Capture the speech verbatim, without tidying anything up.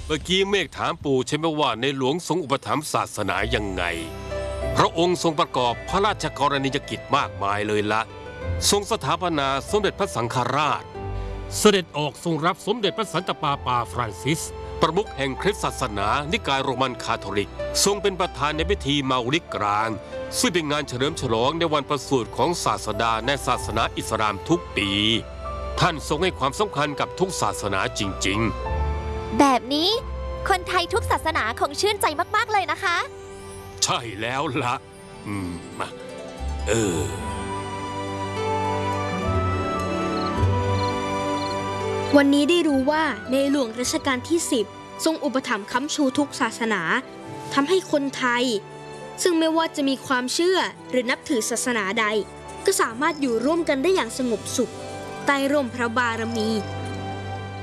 เมื่อกี้เมฆถามปู่ใช่ไหมว่าในหลวงทรงอุปถัมภ์ศาสนายังไงพระองค์ทรงประกอบพระราชกรณียกิจมากมายเลยละทรงสถาปนาสมเด็จพระสังฆราชเสด็จออกทรงรับสมเด็จพระสันตะปาปาฟรานซิสประมุขแห่งคริสตศาสนานิกายโรมันคาทอลิกทรงเป็นประธานในพิธีมาอุลิกกลางซึ่งเป็นงานเฉลิมฉลองในวันประสูติของศาสดาในศาสนาอิสลามทุกปีท่านทรงให้ความสำคัญกับทุกศาสนาจริงๆแบบนี้คนไทยทุกศาสนาคงชื่นใจมากๆเลยนะคะใช่แล้วละ่ะอืมมาเออวันนี้ได้รู้ว่าในหลวงรัชกาลที่สิบทรงอุปถัมภ์ค้ำชูทุกศาสนาทำให้คนไทยซึ่งไม่ว่าจะมีความเชื่อหรือนับถือศาสนาใดก็สามารถอยู่ร่วมกันได้อย่างสงบสุขใต้ร่มพระบารมี